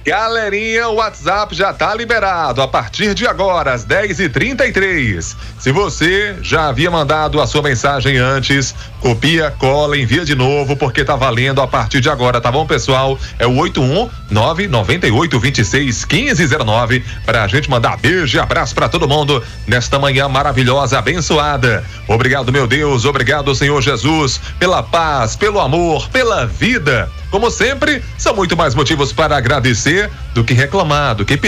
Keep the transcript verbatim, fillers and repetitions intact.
Galerinha, o WhatsApp já tá liberado a partir de agora, às dez e trinta e três. Se você já havia mandado a sua mensagem antes, copia, cola, envia de novo, porque tá valendo a partir de agora, tá bom, pessoal? É o oito um nove nove oito dois seis um cinco zero nove pra gente mandar beijo e abraço pra todo mundo nesta manhã maravilhosa, abençoada. Obrigado, meu Deus, obrigado, Senhor Jesus, pela paz, pelo amor, pela vida. Como sempre, são muito mais motivos para agradecer do que reclamar, do que pedir.